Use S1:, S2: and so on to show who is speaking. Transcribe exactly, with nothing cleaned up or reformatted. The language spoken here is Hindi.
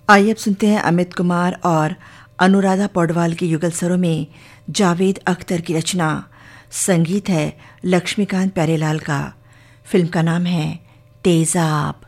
S1: आइए अब सुनते हैं अमित कुमार और अनुराधा पौडवाल के युगल स्वरों में जावेद अख्तर की रचना। संगीत है लक्ष्मीकांत प्यारेलाल का। फिल्म का नाम है तेजाब।